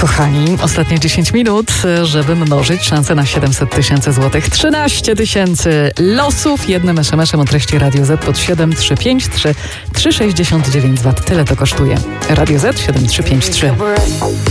Kochani, ostatnie 10 minut, żeby mnożyć szansę na 700 tysięcy złotych. 13 tysięcy losów jednym SMS-em o treści Radio Z pod 7353 369 Tyle to kosztuje. Radio Z 7353.